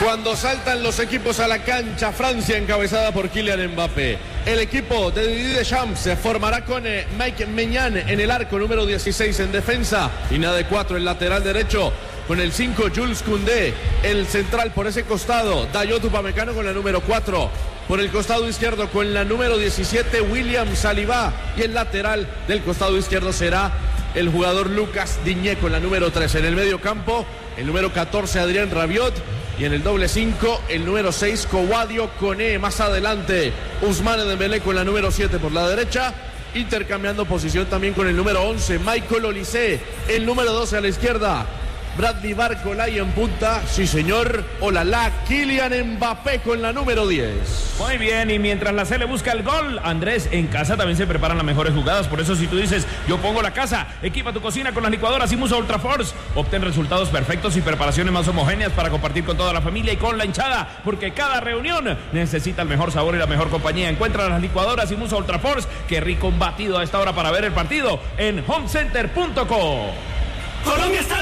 Cuando saltan los equipos a la cancha, Francia encabezada por Kylian Mbappé. El equipo de Didier Deschamps se formará con Mike Maignan en el arco, número 16 en defensa. Línea de 4, el lateral derecho con el 5, Jules Koundé. El central por ese costado, Dayot Upamecano con la número 4. Por el costado izquierdo con la número 17, William Saliba. Y el lateral del costado izquierdo será el jugador Lucas Digne con la número 3. En el medio campo, el número 14, Adrien Rabiot. Y en el doble 5, el número 6, Kouadio Koné. Más adelante, Ousmane Dembélé con la número 7 por la derecha. Intercambiando posición también con el número 11, Michael Olise. El número 12 a la izquierda, Bradley Barcola, en punta, sí señor, olala, Kylian Mbappé con la número 10. Muy bien, y mientras la Sele busca el gol, Andrés, en casa también se preparan las mejores jugadas. Por eso si tú dices, yo pongo la casa, equipa tu cocina con las licuadoras Imusa Ultra Force. Obtén resultados perfectos y preparaciones más homogéneas para compartir con toda la familia y con la hinchada, porque cada reunión necesita el mejor sabor y la mejor compañía. Encuentra las licuadoras Imusa Ultra Force. Qué rico un batido a esta hora para ver el partido en homecenter.co. Colombia está